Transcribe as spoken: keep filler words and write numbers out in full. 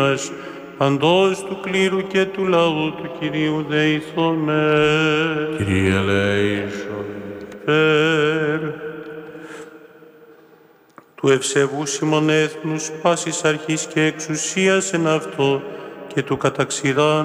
παντός του κλήρου και του λαού του Κυρίου δεηθώμε. Κύριε ελέησον. Περ του ευσεβού ημών έθνους πάσης αρχής και εξουσίας εν αυτό και του καταξιδάν